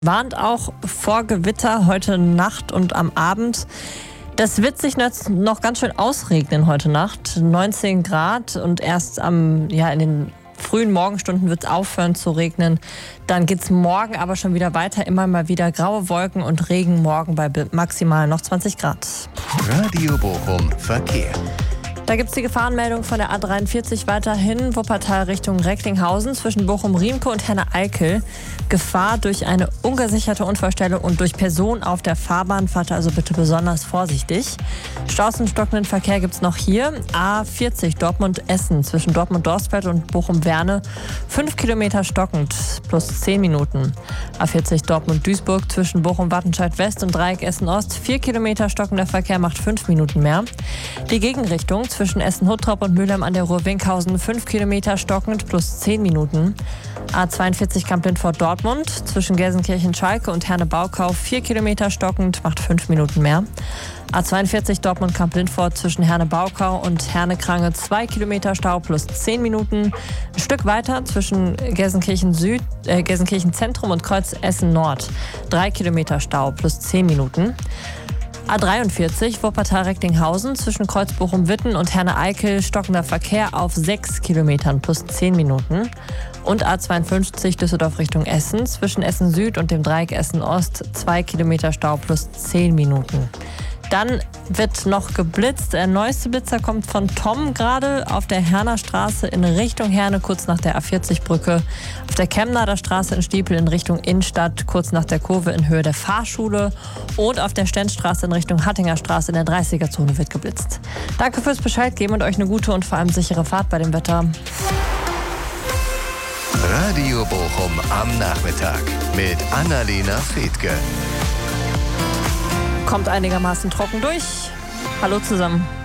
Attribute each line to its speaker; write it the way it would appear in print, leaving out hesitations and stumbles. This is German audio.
Speaker 1: Warnt auch vor Gewitter heute Nacht und am Abend. Das wird sich noch ganz schön ausregnen heute Nacht. 19 Grad und erst in den frühen Morgenstunden wird es aufhören zu regnen. Dann geht es morgen aber schon wieder weiter. Immer mal wieder graue Wolken und Regen. Morgen bei maximal noch 20 Grad.
Speaker 2: Radio Bochum Verkehr.
Speaker 1: Da gibt es die Gefahrenmeldung von der A43 weiterhin, Wuppertal Richtung Recklinghausen zwischen Bochum-Riemke und Herne-Eickel. Gefahr durch eine ungesicherte Unfallstelle und durch Personen auf der Fahrbahn. Fahrt also bitte besonders vorsichtig. Staus und stockenden Verkehr gibt es noch hier. A40 Dortmund-Essen zwischen Dortmund-Dorsfeld und Bochum-Werne. 5 Kilometer stockend plus 10 Minuten. A40 Dortmund-Duisburg zwischen Bochum-Wattenscheid-West und Dreieck Essen-Ost. 4 Kilometer stockender Verkehr macht 5 Minuten mehr. Die Gegenrichtung zwischen Essen-Huttrop und Mülheim an der Ruhr-Winkhausen 5 Kilometer stockend plus 10 Minuten. A42 Kamp-Lindfort-Dortmund zwischen Gelsenkirchen-Schalke und Herne-Baukau 4 Kilometer stockend, macht 5 Minuten mehr. A42 Dortmund-Kamp-Lindfort zwischen Herne-Baukau und Herne-Krange 2 Kilometer Stau plus 10 Minuten. Ein Stück weiter zwischen Gelsenkirchen-Zentrum und Kreuz Essen-Nord 3 Kilometer Stau plus 10 Minuten. A43 Wuppertal-Recklinghausen zwischen Kreuz Bochum-Witten und Herne-Eickel stockender Verkehr auf 6 Kilometern plus 10 Minuten. Und A52 Düsseldorf Richtung Essen zwischen Essen Süd und dem Dreieck Essen Ost 2 Kilometer Stau plus 10 Minuten. Dann wird noch geblitzt. Der neueste Blitzer kommt von Tom gerade auf der Herner Straße in Richtung Herne, kurz nach der A40-Brücke. Auf der Chemnader Straße in Stiepel in Richtung Innenstadt, kurz nach der Kurve in Höhe der Fahrschule. Und auf der Stenzstraße in Richtung Hattinger Straße in der 30er-Zone wird geblitzt. Danke fürs Bescheid geben und euch eine gute und vor allem sichere Fahrt bei dem Wetter.
Speaker 2: Radio Bochum am Nachmittag mit Annalena Fethke.
Speaker 1: Kommt einigermaßen trocken durch. Hallo zusammen.